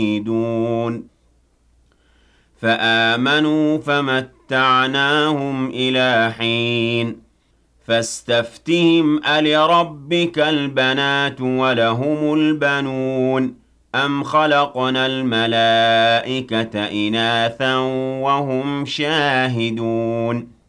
شاهدون فآمنوا فمتعناهم إلى حين فاستفتهم ألربك البنات ولهم البنون أم خلقنا الملائكة إناثا وهم شاهدون